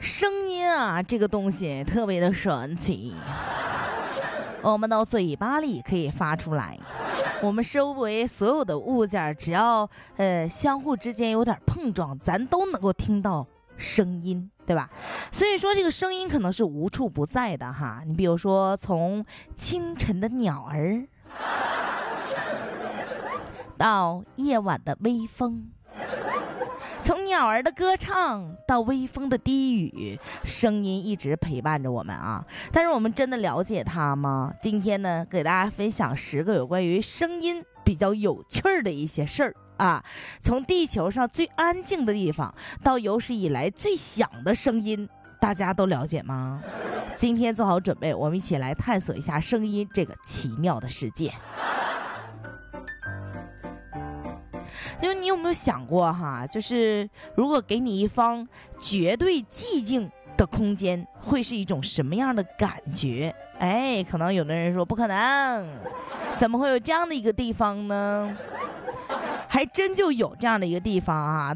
声音啊，这个东西特别的神奇，我们的嘴巴里可以发出来。我们周围所有的物件，只要相互之间有点碰撞，咱都能够听到声音，对吧？所以说这个声音可能是无处不在的哈。你比如说从清晨的鸟儿到夜晚的微风，从鸟儿的歌唱到微风的低语，声音一直陪伴着我们啊。但是我们真的了解它吗？今天呢，给大家分享10个有关于声音比较有趣儿的一些事儿啊。从地球上最安静的地方到有史以来最响的声音，大家都了解吗？今天做好准备，我们一起来探索一下声音这个奇妙的世界。就是你有没有想过哈，就是如果给你一方绝对寂静的空间，会是一种什么样的感觉？可能有的人说不可能，怎么会有这样的一个地方呢？还真就有这样的一个地方啊，